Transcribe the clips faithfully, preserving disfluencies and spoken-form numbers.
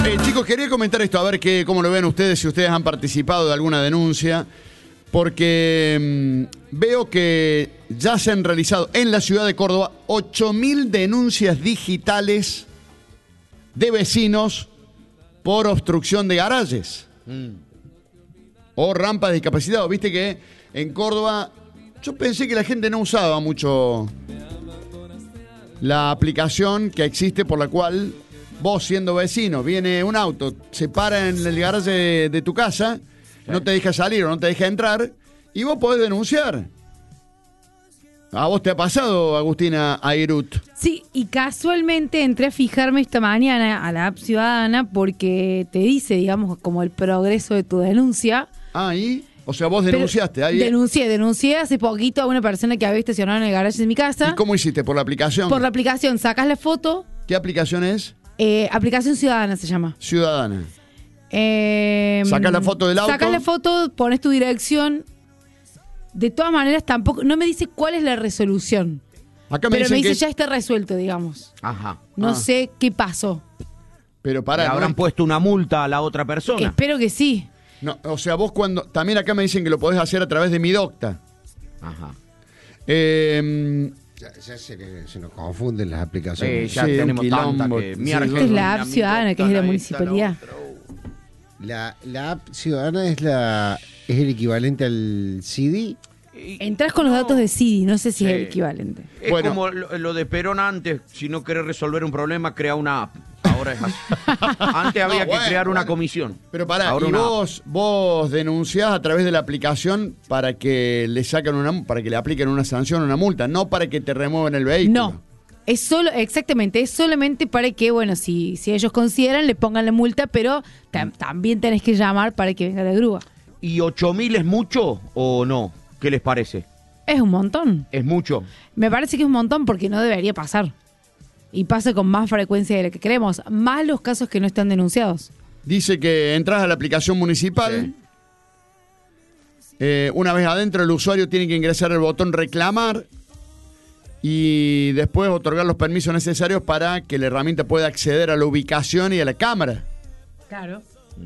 Eh, chicos, quería comentar esto, a ver qué, cómo lo ven ustedes, si ustedes han participado de alguna denuncia, porque mmm, veo que ya se han realizado en la ciudad de Córdoba ocho mil denuncias digitales de vecinos por obstrucción de garajes mm. o rampas de discapacidad. Viste que en Córdoba yo pensé que la gente no usaba mucho la aplicación que existe por la cual vos, siendo vecino, viene un auto, se para en el garaje de, de tu casa, sí. no te deja salir o no te deja entrar, y vos podés denunciar. ¿A vos te ha pasado, Agustina Airut? Sí, y casualmente entré a fijarme esta mañana a la app Ciudadana porque te dice, digamos, como el progreso de tu denuncia. Ah, ¿y? O sea, vos denunciaste. Ahí... Denuncié, denuncié hace poquito a una persona que había estacionado en el garaje de mi casa. ¿Y cómo hiciste? ¿Por la aplicación? Por la aplicación, sacás la foto. ¿Qué aplicación es? Eh, aplicación Ciudadana se llama. Ciudadana. Eh, sacás la foto del auto. Sacás la foto, pones tu dirección. De todas maneras, tampoco, no me dice cuál es la resolución. Acá me pero me dice, que... ya está resuelto, digamos. Ajá. No ah. sé qué pasó. Pero para. ¿Le habrán ¿no? puesto una multa a la otra persona? Espero que sí. No, o sea, vos cuando... También acá me dicen que lo podés hacer a través de Mi Docta. Ajá. Eh... Ya, ya se, se nos confunden las aplicaciones. Sí, ya sí, tenemos tanta que... Sí, Mi esta es la app Ciudadana, que es de la municipalidad. La, la app Ciudadana es la es el equivalente al C D. Entrás con los datos de C D, no sé si sí. es el equivalente. Es bueno. como lo, lo de Perón antes, si no querés resolver un problema, crea una app. Ahora es así. Antes había no, que bueno, crear una bueno. comisión. Pero pará, Ahora y vos, vos denunciás a través de la aplicación para que le saquen una, para que le apliquen una sanción, una multa, no para que te remuevan el vehículo. No, es solo, exactamente, es solamente para que, bueno, si, si ellos consideran, le pongan la multa, pero tam, también tenés que llamar para que venga la grúa. ¿Y ocho mil es mucho o no? ¿Qué les parece? Es un montón. ¿Es mucho? Me parece que es un montón porque no debería pasar. Y pasa con más frecuencia de lo que creemos. Más los casos que no están denunciados. Dice que entras a la aplicación municipal. Sí. Eh, una vez adentro, el usuario tiene que ingresar el botón reclamar y después otorgar los permisos necesarios para que la herramienta pueda acceder a la ubicación y a la cámara. Claro.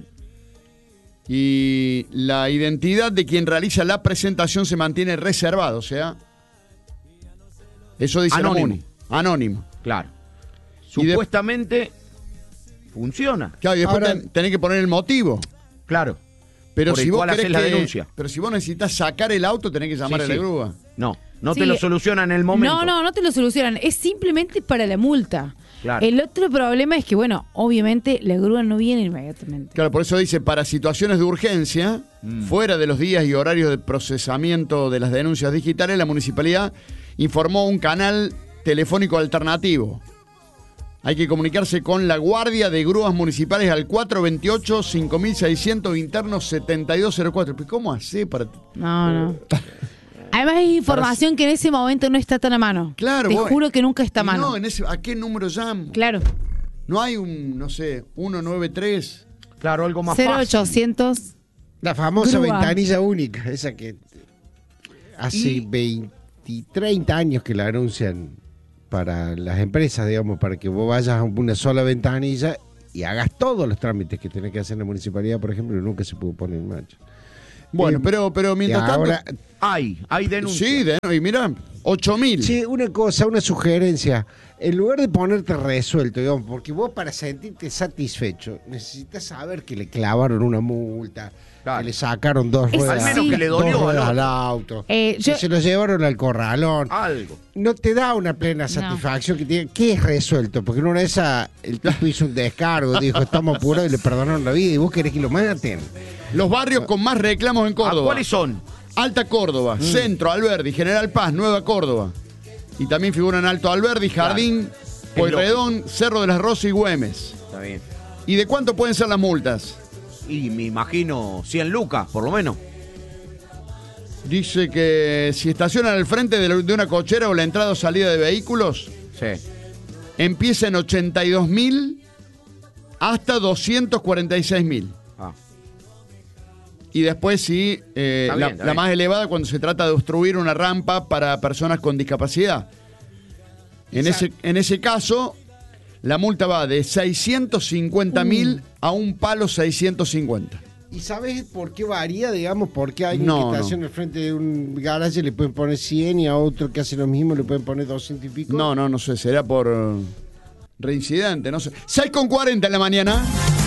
Y la identidad de quien realiza la presentación se mantiene reservada, o sea, eso dice Anónimo. la MUNI. Anónimo. Claro. Y de- Supuestamente funciona. Claro, y después Ahora- ten- tenés que poner el motivo. Claro. Pero Por el si vos cual querés hacés la que- denuncia. Pero si vos necesitas sacar el auto, tenés que llamar Sí, a la sí. grúa. No, no Sí. te lo soluciona en el momento. No, no, no te lo solucionan. Es simplemente para la multa. Claro. El otro problema es que, bueno, obviamente la grúa no viene inmediatamente. Claro, por eso dice, para situaciones de urgencia, Mm. fuera de los días y horarios de procesamiento de las denuncias digitales, la municipalidad informó un canal telefónico alternativo. Hay que comunicarse con la Guardia de Grúas Municipales al cuatro veintiocho, cinco mil seiscientos, interno setenta y dos cero cuatro. ¿Pero cómo hace para...? No, no. Además es información que en ese momento no está tan a mano. Claro, Te vos- juro que nunca está a Y mano. No, en ese, ¿a qué número llamo? Claro. No hay un, no sé, ciento noventa y tres. Claro, algo más cero fácil. ochocientos. La famosa Grúa. ventanilla única, esa que hace Y- veinte, treinta años que la anuncian para las empresas, digamos, para que vos vayas a una sola ventanilla y hagas todos los trámites que tenés que hacer en la municipalidad, por ejemplo, y nunca se pudo poner en marcha. Bueno, Eh, pero, pero Y mientras tanto... ahora, Hay, hay denuncias. Sí, de, y mira, ocho mil. sí, una cosa, una sugerencia. En lugar de ponerte resuelto, digamos, porque vos para sentirte satisfecho necesitas saber que le clavaron una multa, Claro. que le sacaron dos Es- ruedas, Al menos que le dos dolió ruedas al al otro. auto, Eh, que yo- se lo llevaron al corralón. Algo. No te da una plena satisfacción que tiene. ¿Qué es resuelto? Porque en una de esas el tipo hizo un descargo, dijo estamos apurados y le perdonaron la vida y vos querés que lo maten. Los barrios con más reclamos en ¿A Córdoba. cuáles son? Alta Córdoba, Centro, Alberdi, General Paz, Nueva Córdoba. Y también figuran Alto Alberdi, Jardín, Pueyrredón, Cerro de las Rosas y Güemes. Está bien. ¿Y de cuánto pueden ser las multas? Y me imagino cien lucas, por lo menos. Dice que si estacionan al frente de, la- de una cochera o la entrada o salida de vehículos, Sí. empieza en ochenta y dos mil hasta doscientos cuarenta y seis mil. Ah. Y después sí, eh, Está la, bien, está la bien. más elevada cuando se trata de obstruir una rampa para personas con discapacidad. En ese, en ese caso, la multa va de seiscientos cincuenta mil a un palo seiscientos cincuenta. ¿Y sabes por qué varía, digamos? ¿Por qué hay No, una estación no. al frente de un garaje le pueden poner cien y a otro que hace lo mismo le pueden poner doscientos y pico? No, no, no sé, será por eh, reincidente, no sé. seis con cuarenta en la mañana.